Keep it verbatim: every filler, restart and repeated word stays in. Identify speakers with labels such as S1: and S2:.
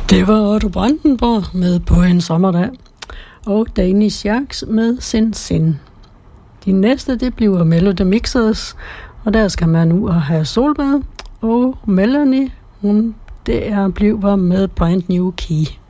S1: Det var Otto Brandenburg med På en sommerdag, og Danish Sharks med Sin Sin. De næste, det bliver Melody Mixers, og der skal man nu have solbad, og Melanie, hun, det er bliver med Brand New Key.